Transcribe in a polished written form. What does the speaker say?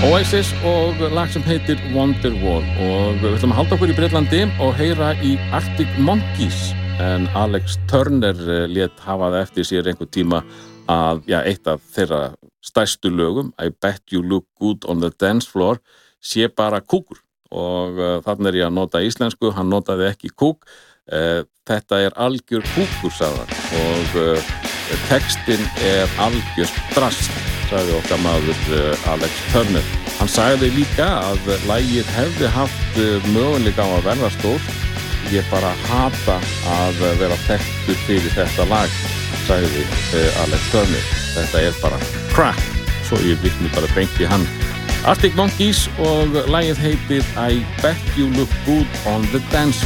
Oasis og lag sem heitir Wonderwall og við ætlum að halda okkur í Bretlandi og heyra í Arctic Monkeys en Alex Turner lét hafa það eftir sér einhver tíma að eitt af þeirra stærstu lögum I Bet You Look Good on the Dance Floor sé bara kúkur og þarna ég að nota íslensku, hann notaði ekki kúk þetta algjör kúkur sagði hann og textin algjör drast sagði okkar maður Alex Turner. Hann sagði líka að lagið hefði haft möguleika á að verða stórt. Ég bara hata að vera þekktur fyrir þetta lag, sagði Alex Turner. Þetta bara crap, svo ég vitni bara beint í hann. Arctic Monkeys og lagið heitir I Bet You Look Good on the Dance